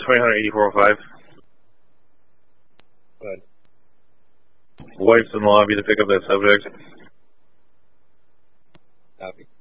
208405. Good. Wife's in the lobby to pick up that subject. Copy.